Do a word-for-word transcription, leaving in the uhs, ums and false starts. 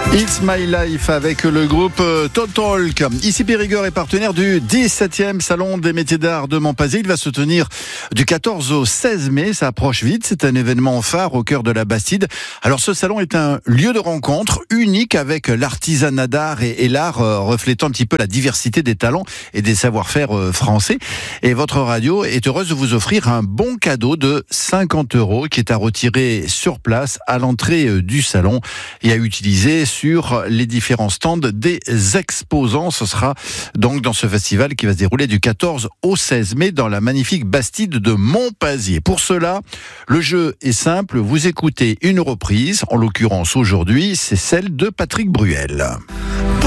It's My Life avec le groupe Totalk. Ici Périgord est partenaire du dix-septième Salon des métiers d'art de Montpazier. Il va se tenir du quatorze au seize mai. Ça approche vite. C'est un événement phare au cœur de la Bastide. Alors ce salon est un lieu de rencontre unique avec l'artisanat d'art et, et l'art euh, reflétant un petit peu la diversité des talents et des savoir-faire euh, français. Et votre radio est heureuse de vous offrir un bon cadeau de cinquante euros qui est à retirer sur place à l'entrée euh, du salon et à utiliser sur sur les différents stands des exposants. Ce sera donc dans ce festival qui va se dérouler du quatorze au seize mai dans la magnifique Bastide de Montpazier. Pour cela, le jeu est simple. Vous écoutez une reprise, en l'occurrence aujourd'hui, c'est celle de Patrick Bruel.